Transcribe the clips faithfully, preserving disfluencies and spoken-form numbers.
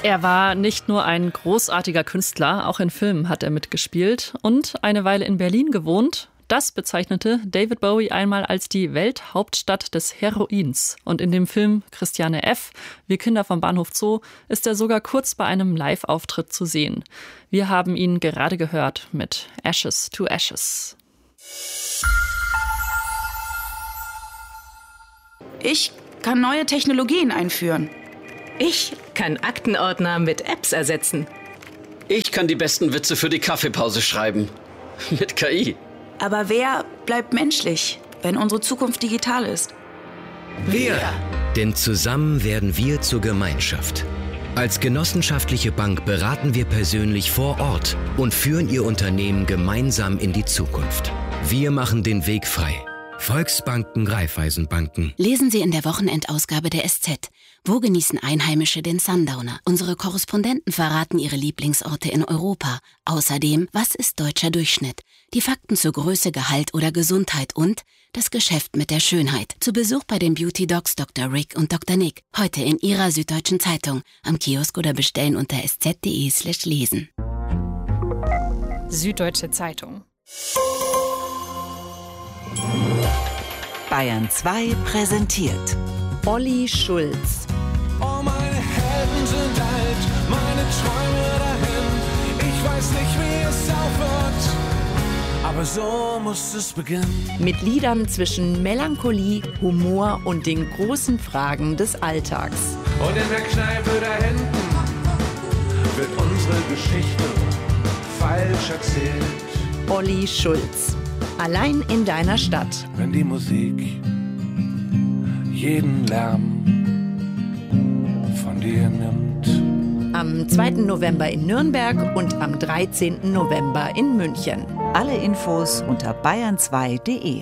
Er war nicht nur ein großartiger Künstler, auch in Filmen hat er mitgespielt und eine Weile in Berlin gewohnt. Das bezeichnete David Bowie einmal als die Welthauptstadt des Heroins. Und in dem Film Christiane F., Wir Kinder vom Bahnhof Zoo, ist er sogar kurz bei einem Live-Auftritt zu sehen. Wir haben ihn gerade gehört mit Ashes to Ashes. Ich kann neue Technologien einführen. Ich kann Aktenordner mit Apps ersetzen. Ich kann die besten Witze für die Kaffeepause schreiben. Mit K I. Aber wer bleibt menschlich, wenn unsere Zukunft digital ist? Wir! Denn zusammen werden wir zur Gemeinschaft. Als genossenschaftliche Bank beraten wir persönlich vor Ort und führen Ihr Unternehmen gemeinsam in die Zukunft. Wir machen den Weg frei. Volksbanken, Raiffeisenbanken. Lesen Sie in der Wochenendausgabe der S Z. Wo genießen Einheimische den Sundowner? Unsere Korrespondenten verraten ihre Lieblingsorte in Europa. Außerdem, was ist deutscher Durchschnitt? Die Fakten zur Größe, Gehalt oder Gesundheit und das Geschäft mit der Schönheit. Zu Besuch bei den Beauty Docs Doktor Rick und Doktor Nick. Heute in Ihrer Süddeutschen Zeitung. Am Kiosk oder bestellen unter sz.de slash lesen. Süddeutsche Zeitung. Bayern zwei präsentiert Olli Schulz. Oh, meine Helden sind alt, meine Träume dahin. Ich weiß nicht, wie es aufhört, aber so muss es beginnen. Mit Liedern zwischen Melancholie, Humor und den großen Fragen des Alltags. Und in der Kneipe da hinten wird unsere Geschichte falsch erzählt. Olli Schulz. Allein in deiner Stadt. Wenn die Musik jeden Lärm von dir nimmt. Am zweiten November in Nürnberg und am dreizehnten November in München. Alle Infos unter bayern zwei punkt de.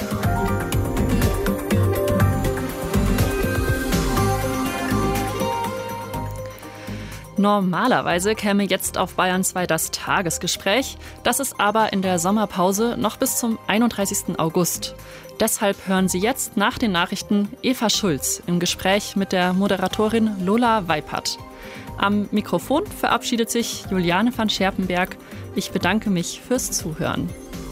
Normalerweise käme jetzt auf Bayern zwei das Tagesgespräch. Das ist aber in der Sommerpause noch bis zum einunddreißigsten August. Deshalb hören Sie jetzt nach den Nachrichten Eva Schulz im Gespräch mit der Moderatorin Lola Weipert. Am Mikrofon verabschiedet sich Juliane van Scherpenberg. Ich bedanke mich fürs Zuhören.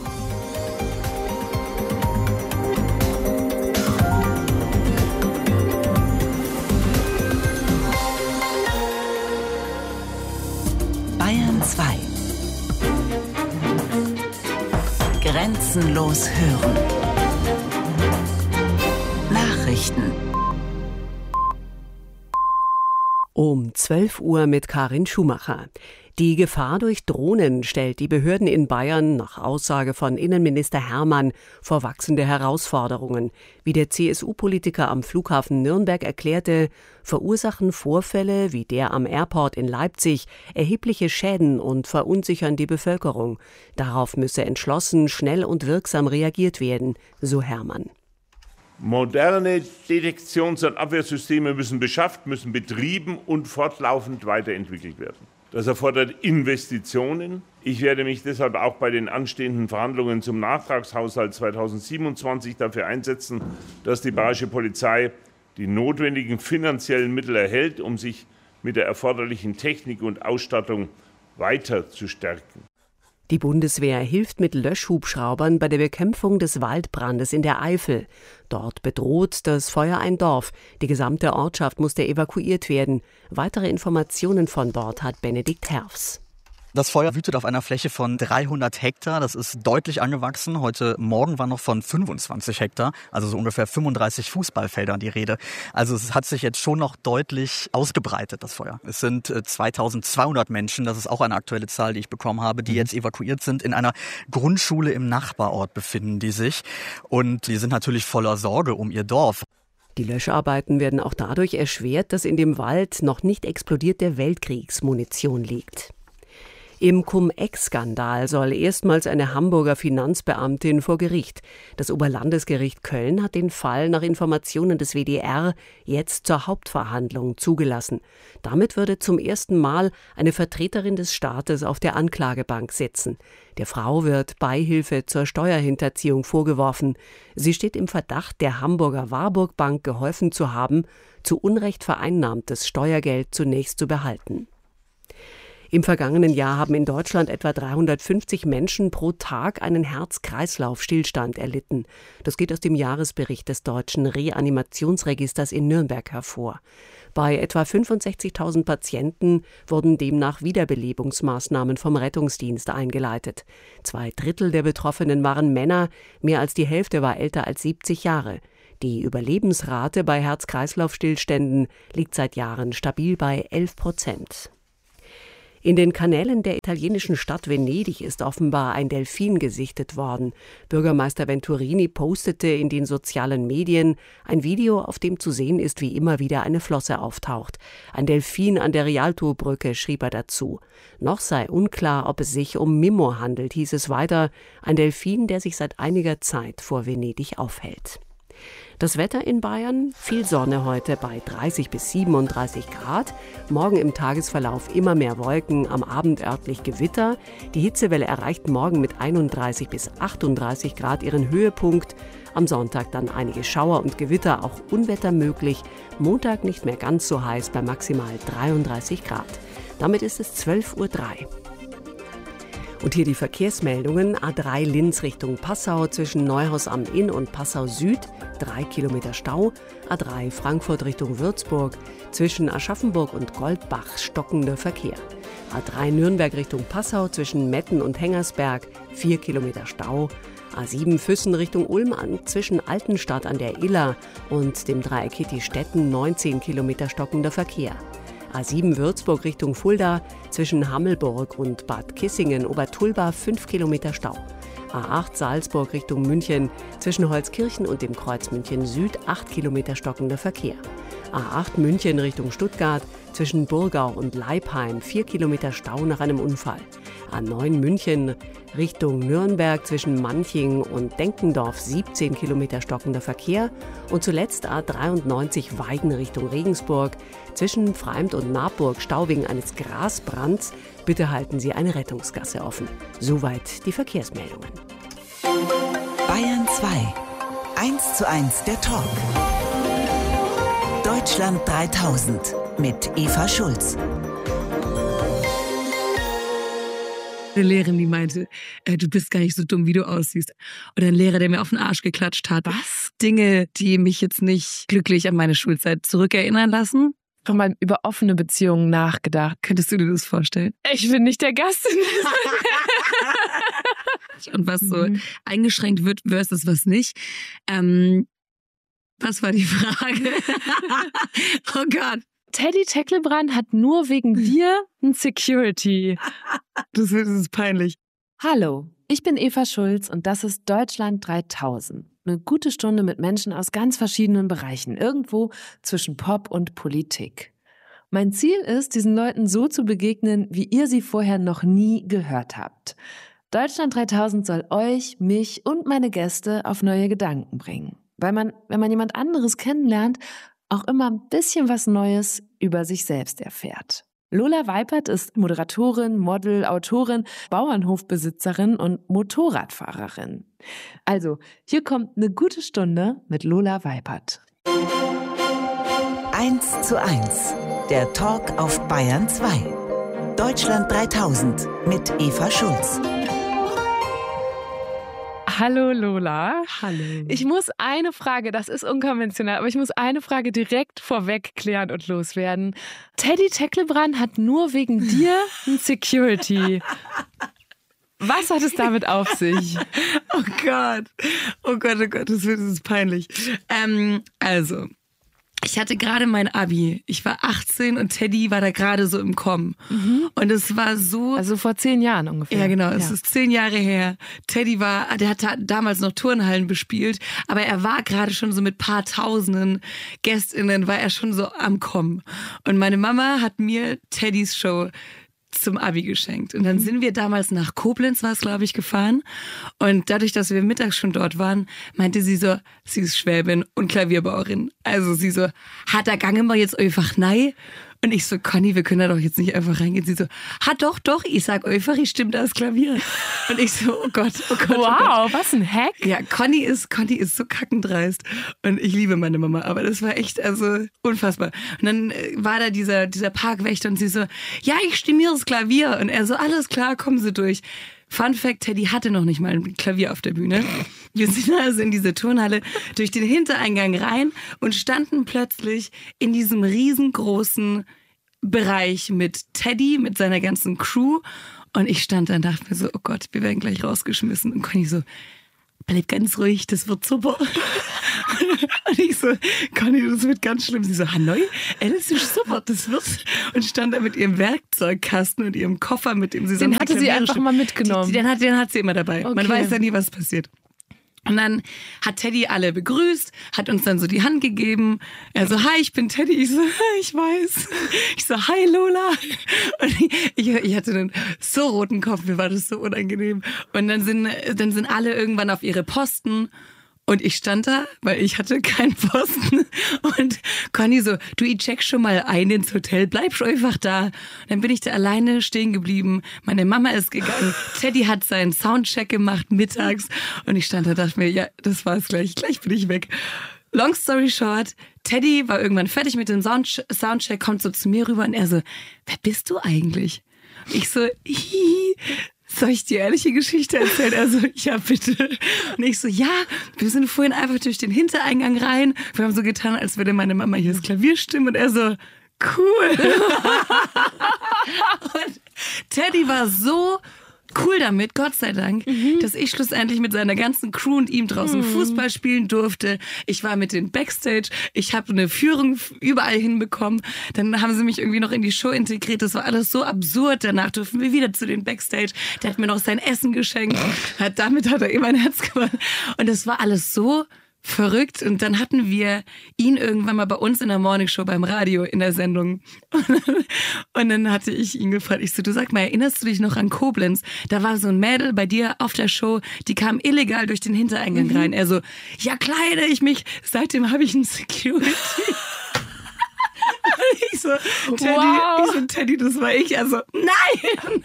Bayern zwei. Grenzenlos hören. Nachrichten. Um zwölf Uhr mit Karin Schumacher. Die Gefahr durch Drohnen stellt die Behörden in Bayern nach Aussage von Innenminister Hermann vor wachsende Herausforderungen. Wie der C S U-Politiker am Flughafen Nürnberg erklärte, verursachen Vorfälle wie der am Airport in Leipzig erhebliche Schäden und verunsichern die Bevölkerung. Darauf müsse entschlossen, schnell und wirksam reagiert werden, so Hermann. Moderne Detektions- und Abwehrsysteme müssen beschafft, müssen betrieben und fortlaufend weiterentwickelt werden. Das erfordert Investitionen. Ich werde mich deshalb auch bei den anstehenden Verhandlungen zum Nachtragshaushalt zweitausendsiebenundzwanzig dafür einsetzen, dass die Bayerische Polizei die notwendigen finanziellen Mittel erhält, um sich mit der erforderlichen Technik und Ausstattung weiter zu stärken. Die Bundeswehr hilft mit Löschhubschraubern bei der Bekämpfung des Waldbrandes in der Eifel. Dort bedroht das Feuer ein Dorf. Die gesamte Ortschaft musste evakuiert werden. Weitere Informationen von dort hat Benedikt Herfs. Das Feuer wütet auf einer Fläche von dreihundert Hektar. Das ist deutlich angewachsen. Heute Morgen war noch von fünfundzwanzig Hektar, also so ungefähr fünfunddreißig Fußballfeldern die Rede. Also es hat sich jetzt schon noch deutlich ausgebreitet, das Feuer. Es sind zweitausendzweihundert Menschen, das ist auch eine aktuelle Zahl, die ich bekommen habe, die jetzt evakuiert sind. In einer Grundschule im Nachbarort befinden die sich. Und die sind natürlich voller Sorge um ihr Dorf. Die Löscharbeiten werden auch dadurch erschwert, dass in dem Wald noch nicht explodierte Weltkriegsmunition liegt. Im Cum-Ex-Skandal soll erstmals eine Hamburger Finanzbeamtin vor Gericht. Das Oberlandesgericht Köln hat den Fall nach Informationen des W D R jetzt zur Hauptverhandlung zugelassen. Damit würde zum ersten Mal eine Vertreterin des Staates auf der Anklagebank sitzen. Der Frau wird Beihilfe zur Steuerhinterziehung vorgeworfen. Sie steht im Verdacht, der Hamburger Warburg Bank geholfen zu haben, zu Unrecht vereinnahmtes Steuergeld zunächst zu behalten. Im vergangenen Jahr haben in Deutschland etwa dreihundertfünfzig Menschen pro Tag einen Herz-Kreislauf-Stillstand erlitten. Das geht aus dem Jahresbericht des Deutschen Reanimationsregisters in Nürnberg hervor. Bei etwa fünfundsechzigtausend Patienten wurden demnach Wiederbelebungsmaßnahmen vom Rettungsdienst eingeleitet. Zwei Drittel der Betroffenen waren Männer, mehr als die Hälfte war älter als siebzig Jahre. Die Überlebensrate bei Herz-Kreislauf-Stillständen liegt seit Jahren stabil bei elf Prozent. In den Kanälen der italienischen Stadt Venedig ist offenbar ein Delfin gesichtet worden. Bürgermeister Venturini postete in den sozialen Medien ein Video, auf dem zu sehen ist, wie immer wieder eine Flosse auftaucht. Ein Delfin an der Rialto-Brücke, schrieb er dazu. Noch sei unklar, ob es sich um Mimmo handelt, hieß es weiter. Ein Delfin, der sich seit einiger Zeit vor Venedig aufhält. Das Wetter in Bayern, viel Sonne heute bei dreißig bis siebenunddreißig Grad. Morgen im Tagesverlauf immer mehr Wolken, am Abend örtlich Gewitter. Die Hitzewelle erreicht morgen mit einunddreißig bis achtunddreißig Grad ihren Höhepunkt. Am Sonntag dann einige Schauer und Gewitter, auch Unwetter möglich. Montag nicht mehr ganz so heiß bei maximal dreiunddreißig Grad. Damit ist es zwölf Uhr drei. Und hier die Verkehrsmeldungen. A drei Linz Richtung Passau zwischen Neuhaus am Inn und Passau Süd, drei Kilometer Stau. A drei Frankfurt Richtung Würzburg zwischen Aschaffenburg und Goldbach stockender Verkehr. A drei Nürnberg Richtung Passau zwischen Metten und Hengersberg, vier Kilometer Stau. A sieben Füssen Richtung Ulm an, zwischen Altenstadt an der Iller und dem Dreieck Kitti-Stetten, neunzehn Kilometer stockender Verkehr. A sieben Würzburg Richtung Fulda zwischen Hammelburg und Bad Kissingen Obertulba fünf Kilometer Stau. A acht Salzburg Richtung München zwischen Holzkirchen und dem Kreuz München Süd acht Kilometer stockender Verkehr. A acht München Richtung Stuttgart zwischen Burgau und Leipheim vier Kilometer Stau nach einem Unfall. A neun München Richtung Nürnberg zwischen Manching und Denkendorf siebzehn Kilometer stockender Verkehr. Und zuletzt A dreiundneunzig Weiden Richtung Regensburg zwischen Freimt und Marburg Stau wegen eines Grasbrands. Bitte halten Sie eine Rettungsgasse offen. Soweit die Verkehrsmeldungen. Bayern zwei. eins zu eins der Talk. Deutschland dreitausend mit Eva Schulz. Eine Lehrerin, die meinte, äh, du bist gar nicht so dumm, wie du aussiehst. Oder ein Lehrer, der mir auf den Arsch geklatscht hat. Was? Dinge, die mich jetzt nicht glücklich an meine Schulzeit zurückerinnern lassen. Doch mal über offene Beziehungen nachgedacht. Könntest du dir das vorstellen? Ich bin nicht der Gast in Und was so mhm. eingeschränkt wird versus was nicht. Ähm, was war die Frage? Oh Gott. Teddy Tecklebrand hat nur wegen dir ein Security. Das ist, das ist peinlich. Hallo, ich bin Eva Schulz und das ist Deutschland dreitausend. Eine gute Stunde mit Menschen aus ganz verschiedenen Bereichen, irgendwo zwischen Pop und Politik. Mein Ziel ist, diesen Leuten so zu begegnen, wie ihr sie vorher noch nie gehört habt. Deutschland dreitausend soll euch, mich und meine Gäste auf neue Gedanken bringen. Weil man, wenn man jemand anderes kennenlernt, auch immer ein bisschen was Neues über sich selbst erfährt. Lola Weipert ist Moderatorin, Model, Autorin, Bauernhofbesitzerin und Motorradfahrerin. Also, hier kommt eine gute Stunde mit Lola Weipert. eins zu eins, der Talk auf Bayern zwei. Deutschland dreitausend mit Eva Schulz. Hallo Lola. Hallo. Ich muss eine Frage, das ist unkonventionell, aber ich muss eine Frage direkt vorweg klären und loswerden. Teddy Tecklebrand hat nur wegen dir ein Security. Was hat es damit auf sich? Oh Gott. Oh Gott, oh Gott, das ist peinlich. Ähm, also, ich hatte gerade mein Abi. Ich war achtzehn und Teddy war da gerade so im Kommen. Mhm. Und es war so... Also vor zehn Jahren ungefähr. Ja, genau. Ja. Es ist zehn Jahre her. Teddy war, der hat damals noch Turnhallen bespielt, aber er war gerade schon so mit paar tausenden GästInnen, war er schon so am Kommen. Und meine Mama hat mir Teddys Show zum Abi geschenkt. Und dann sind wir damals nach Koblenz, war es, glaube ich, gefahren. Und dadurch, dass wir mittags schon dort waren, meinte sie so, sie ist Schwäbin und Klavierbauerin. Also sie so, hat der Gang immer jetzt einfach nein? Und ich so, Conny, wir können da doch jetzt nicht einfach reingehen. Sie so, ha doch, doch, ich sag einfach, ich stimme das Klavier. Und ich so, oh Gott, oh Gott. Wow, oh Gott. was ein Hack. Ja, Conny ist, Conny ist so kackendreist. Und ich liebe meine Mama, aber das war echt, also unfassbar. Und dann war da dieser, dieser Parkwächter und sie so, ja, ich stimme hier das Klavier. Und er so, alles klar, kommen Sie durch. Fun Fact, Teddy hatte noch nicht mal ein Klavier auf der Bühne. Wir sind also in diese Turnhalle durch den Hintereingang rein und standen plötzlich in diesem riesengroßen Bereich mit Teddy, mit seiner ganzen Crew. Und ich stand da und dachte mir so, oh Gott, wir werden gleich rausgeschmissen. Und Conny so, bleib ganz ruhig, das wird super. Und ich so, Conny, das wird ganz schlimm. Sie so, Hanoi, ey, das ist super, das wird. Und stand da mit ihrem Werkzeugkasten und ihrem Koffer, mit dem sie Den sonst hatte sie einfach mal mitgenommen. Die, den, hat, den hat sie immer dabei. Okay. Man weiß ja nie, was passiert. Und dann hat Teddy alle begrüßt, hat uns dann so die Hand gegeben. Er so, hi, ich bin Teddy. Ich so, ich weiß. Ich so, hi Lola. Und ich, ich, ich hatte einen so roten Kopf, mir war das so unangenehm. Und dann sind, dann sind alle irgendwann auf ihre Posten. Und ich stand da, weil ich hatte keinen Posten. Und Conny so, du, ich check schon mal ein ins Hotel, bleib schon einfach da. Und dann bin ich da alleine stehen geblieben. Meine Mama ist gegangen. Teddy hat seinen Soundcheck gemacht mittags. Und ich stand da und dachte mir, ja, das war's gleich. Gleich bin ich weg. Long story short, Teddy war irgendwann fertig mit dem Sound- Soundcheck, kommt so zu mir rüber und er so, wer bist du eigentlich? Ich so, hihi. Soll ich die ehrliche Geschichte erzählen? Also, ja, bitte. Und ich so, ja, wir sind vorhin einfach durch den Hintereingang rein. Wir haben so getan, als würde meine Mama hier das Klavier stimmen. Und er so, cool. Und Teddy war so cool damit, Gott sei Dank, mhm. dass ich schlussendlich mit seiner ganzen Crew und ihm draußen mhm. Fußball spielen durfte. Ich war mit den Backstage, ich habe eine Führung überall hinbekommen. Dann haben sie mich irgendwie noch in die Show integriert. Das war alles so absurd. Danach durften wir wieder zu den Backstage. Der hat mir noch sein Essen geschenkt. Hat, damit hat er immer ein Herz gewonnen. Und das war alles so verrückt. Und dann hatten wir ihn irgendwann mal bei uns in der Morningshow beim Radio in der Sendung. Und dann, und dann hatte ich ihn gefragt, ich so, du sag mal, erinnerst du dich noch an Koblenz? Da war so ein Mädel bei dir auf der Show, die kam illegal durch den Hintereingang mhm. rein. Er so, ja klar erinnere ich mich, seitdem habe ich einen Security. Ich so, Teddy, wow. ich so, Teddy, das war ich. Also, nein!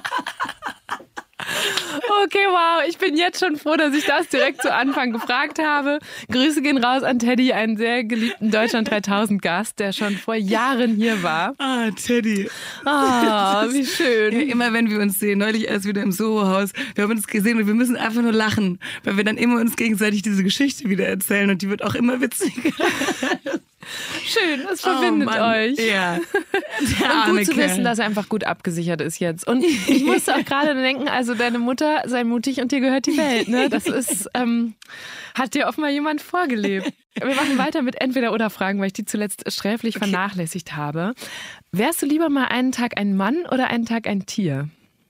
Okay, wow. Ich bin jetzt schon froh, dass ich das direkt zu Anfang gefragt habe. Grüße gehen raus an Teddy, einen sehr geliebten Deutschland dreitausend Gast, der schon vor Jahren hier war. Ah, Teddy. Ah, wie schön. Ja, immer wenn wir uns sehen, neulich erst wieder im Soho-Haus, wir haben uns gesehen und wir müssen einfach nur lachen, weil wir dann immer uns gegenseitig diese Geschichte wieder erzählen und die wird auch immer witziger. Schön, das verbindet oh Mann. euch. Ja. Und gut zu Kerl. wissen, dass er einfach gut abgesichert ist jetzt. Und ich musste auch gerade denken, also deine Mutter sei mutig und dir gehört die Welt. Ne? Das ist, ähm, hat dir offenbar jemand vorgelebt. Wir machen weiter mit Entweder-oder-Fragen, weil ich die zuletzt sträflich okay. vernachlässigt habe. Wärst du lieber mal einen Tag ein Mann oder einen Tag ein Tier?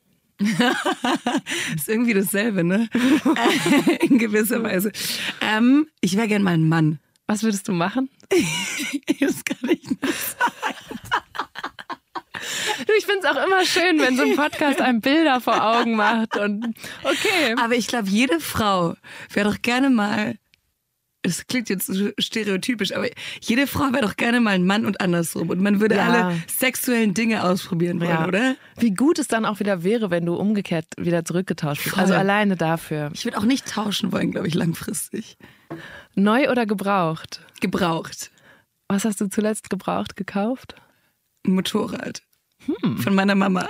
Ist irgendwie dasselbe, ne? In gewisser Weise. Ähm, ich wäre gern mal ein Mann. Was würdest du machen? Das kann ich nicht sagen. Du, ich finde es auch immer schön, wenn so ein Podcast einem Bilder vor Augen macht. Und okay. Aber ich glaube, jede Frau wäre doch gerne mal, das klingt jetzt so stereotypisch, aber jede Frau wäre doch gerne mal ein Mann und andersrum. Und man würde ja. alle sexuellen Dinge ausprobieren wollen, ja. oder? Wie gut es dann auch wieder wäre, wenn du umgekehrt wieder zurückgetauscht bist. Also alleine dafür. Ich würde auch nicht tauschen wollen, glaube ich, langfristig. Neu oder gebraucht? Gebraucht. Was hast du zuletzt gebraucht gekauft? Ein Motorrad. Hm. Von meiner Mama.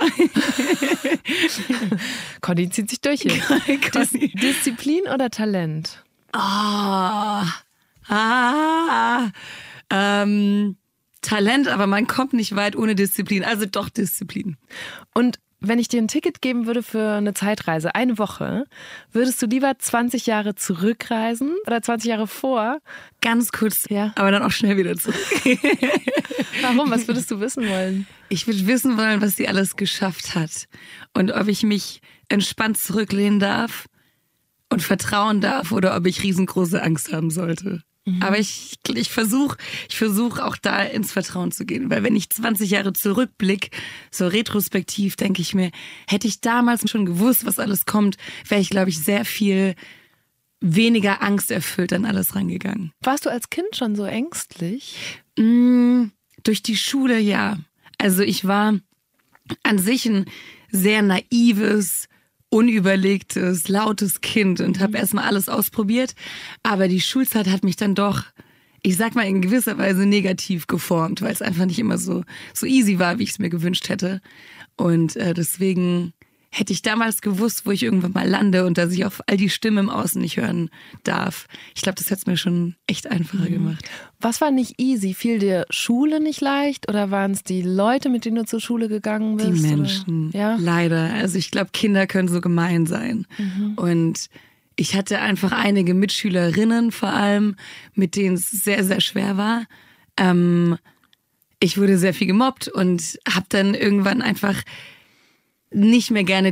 Conny zieht sich durch hier. Dis- Disziplin oder Talent? Ah, ah, ähm, Talent, aber man kommt nicht weit ohne Disziplin. Also doch Disziplin. Und wenn ich dir ein Ticket geben würde für eine Zeitreise, eine Woche, würdest du lieber zwanzig Jahre zurückreisen oder zwanzig Jahre vor? Ganz kurz, ja. aber dann auch schnell wieder zurück. Warum? Was würdest du wissen wollen? Ich würde wissen wollen, was sie alles geschafft hat und ob ich mich entspannt zurücklehnen darf und vertrauen darf oder ob ich riesengroße Angst haben sollte. Mhm. Aber ich, ich versuche ich versuch auch da ins Vertrauen zu gehen. Weil wenn ich zwanzig Jahre zurückblicke, so retrospektiv, denke ich mir, hätte ich damals schon gewusst, was alles kommt, wäre ich, glaube ich, sehr viel weniger angsterfüllt an alles rangegangen. Warst du als Kind schon so ängstlich? Mm, durch die Schule, ja. Also ich war an sich ein sehr naives, unüberlegtes, lautes Kind und habe erstmal alles ausprobiert. Aber die Schulzeit hat mich dann doch, ich sag mal, in gewisser Weise negativ geformt, weil es einfach nicht immer so, so easy war, wie ich es mir gewünscht hätte. Und äh, deswegen hätte ich damals gewusst, wo ich irgendwann mal lande und dass ich auf all die Stimmen im Außen nicht hören darf. Ich glaube, das hätte es mir schon echt einfacher mhm. gemacht. Was war nicht easy? Fiel dir Schule nicht leicht oder waren es die Leute, mit denen du zur Schule gegangen bist? Die Menschen, ja? Leider. Also ich glaube, Kinder können so gemein sein. Mhm. Und ich hatte einfach einige Mitschülerinnen vor allem, mit denen es sehr, sehr schwer war. Ähm, ich wurde sehr viel gemobbt und habe dann irgendwann einfach nicht mehr gerne